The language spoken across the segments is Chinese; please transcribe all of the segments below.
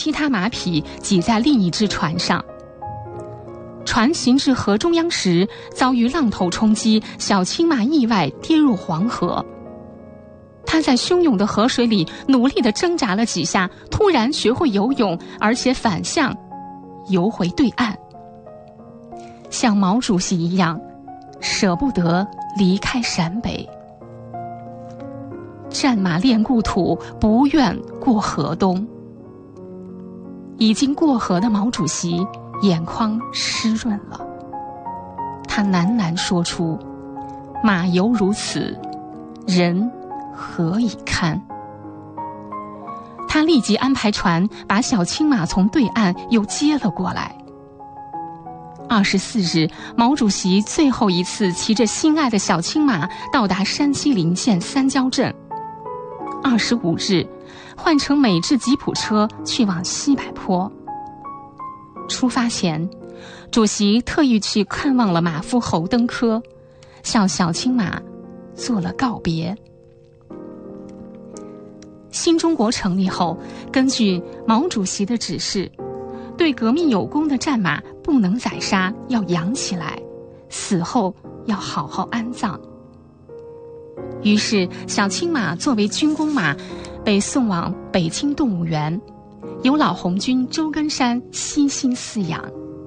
其他马匹挤在另一只船上。船行至河中央时，遭遇浪头冲击，小青马意外跌入黄河。他在汹涌的河水里努力地挣扎了几下，突然学会游泳，而且反向游回对岸，像毛主席一样舍不得离开陕北。战马恋故土，不愿过河东。已经过河的毛主席眼眶湿润了，他喃喃说出：马犹如此，人何以堪？他立即安排船把小青马从对岸又接了过来。24日，毛主席最后一次骑着心爱的小青马到达山西临县三郊镇。25日，换乘美制吉普车去往西柏坡。出发前，主席特意去看望了马夫侯登科，向小青马做了告别。新中国成立后，根据毛主席的指示，对革命有功的战马不能宰杀，要养起来，死后要好好安葬。于是小青马作为军功马被送往北京动物园，由老红军周根山悉心饲养。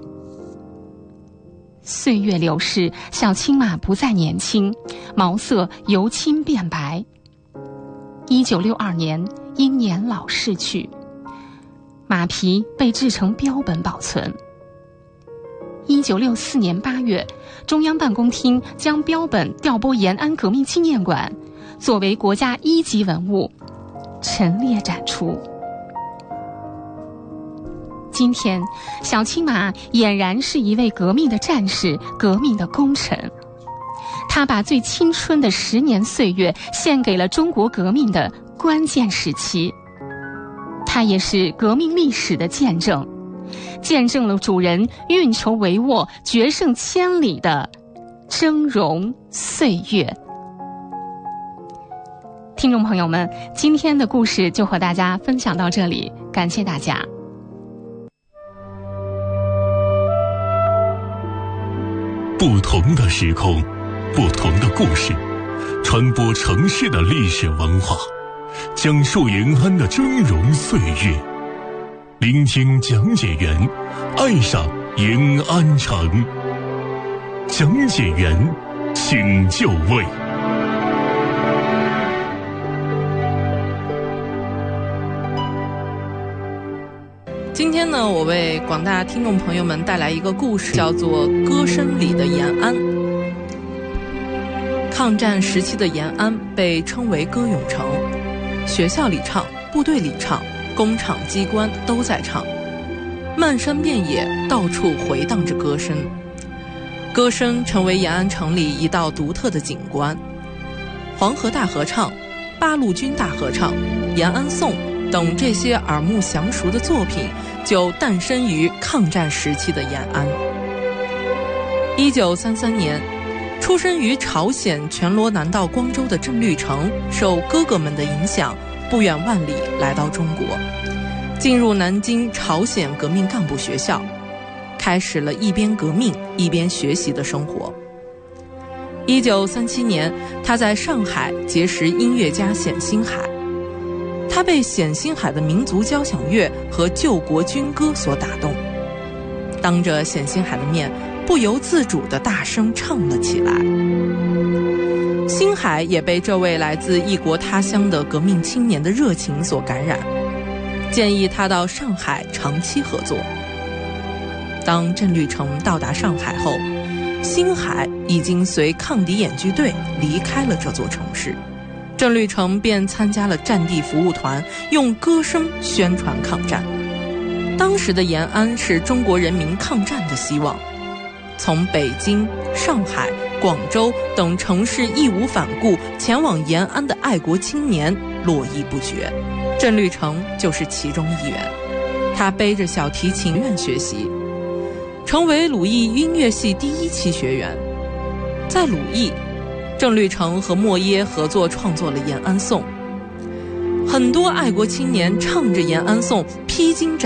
岁月流逝，小青马不再年轻，毛色由青变白。1962年因年老逝去，马皮被制成标本保存。1964年8月，中央办公厅将标本调拨延安革命纪念馆，作为国家1级文物陈列展出。今天，小青马俨然是一位革命的战士，革命的功臣。他把最青春的10年岁月献给了中国革命的关键时期。他也是革命历史的见证，见证了主人运筹帷幄、决胜千里的峥嵘岁月。听众朋友们，今天的故事就和大家分享到这里，感谢大家。 不同的时空，不同的故事，传播城市的历史文化，讲述延安的峥嵘岁月，聆听讲解员，爱上延安城。讲解员，请就位。 今天呢，我为广大听众朋友们带来一个故事，叫做《歌声里的延安》。抗战时期的延安被称为歌咏城，学校里唱，部队里唱，工厂机关都在唱，漫山遍野，到处回荡着歌声。歌声成为延安城里一道独特的景观。黄河大合唱、八路军大合唱、延安颂等这些耳目详熟的作品就诞生于抗战时期的延安。1933年，出生于朝鲜全罗南道光州的郑律成受哥哥们的影响，不远万里来到中国，进入南京朝鲜革命干部学校，开始了一边革命一边学习的生活。1937年，他在上海结识音乐家冼星海，他被冼星海的民族交响乐和救国军歌所打动，当着冼星海的面，不由自主地大声唱了起来。星海也被这位来自异国他乡的革命青年的热情所感染，建议他到上海长期合作。当郑律成到达上海后，星海已经随抗敌演剧队离开了这座城市，郑律成便参加了战地服务团，用歌声宣传抗战。当时的延安是中国人民抗战的希望，从北京、上海、广州等城市义无反顾前往延安的爱国青年络绎不绝，郑律成就是其中一员。他背着小提琴院学习，成为鲁艺音乐系第1期学员。在鲁艺，郑律成和莫耶合作创作了延安颂，很多爱国青年唱着延安颂披荆斩